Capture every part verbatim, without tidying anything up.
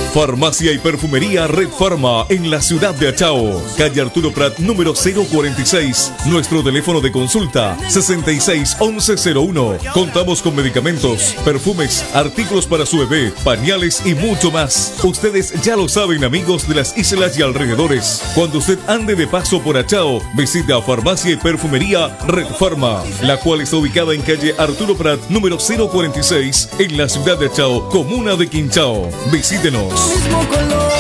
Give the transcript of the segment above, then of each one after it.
Farmacia y perfumería Red Pharma en la ciudad de Achao, calle Arturo Prat número cero cuarenta y seis. Nuestro teléfono de consulta sesenta y seis once cero uno. Contamos con medicamentos, perfumes, artículos para su bebé, pañales y mucho más. Ustedes ya lo saben, amigos de las islas y alrededores. Cuando usted ande de paso por Achao, visite a Farmacia y perfumería Red Pharma, la cual está ubicada en calle Arturo Prat número cero cuarenta y seis en la ciudad de Achao, comuna de Quinchao. Visítenos. Mismo color.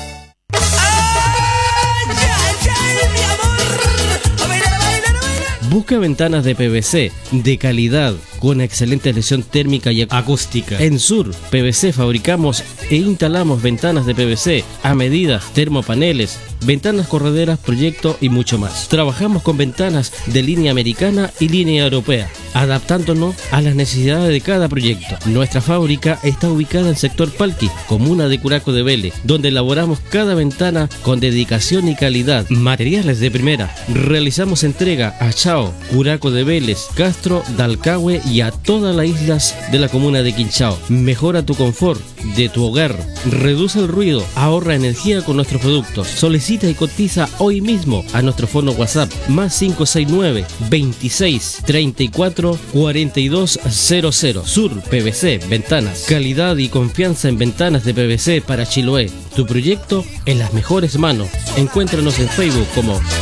Busca ventanas de P V C de calidad con excelente aislación térmica y acústica. En Sur P V C fabricamos e instalamos ventanas de P V C a medida, termopaneles, ventanas correderas, proyecto y mucho más. Trabajamos con ventanas de línea americana y línea europea, adaptándonos a las necesidades de cada proyecto. Nuestra fábrica está ubicada en sector Palqui, comuna de Curaco de Vélez, donde elaboramos cada ventana con dedicación y calidad. Materiales de primera. Realizamos entrega a Chao, Curaco de Vélez, Castro, Dalcahue y a todas las islas de la comuna de Quinchao. Mejora tu confort de tu hogar, reduce el ruido, ahorra energía con nuestros productos. Solicita y cotiza hoy mismo a nuestro fono WhatsApp más cinco seis nueve, veintiséis, treinta y cuatro, cuarenta y dos cero cero. Sur P V C Ventanas. Calidad y confianza en ventanas de P V C para Chiloé. Tu proyecto en las mejores manos. Encuéntranos en Facebook como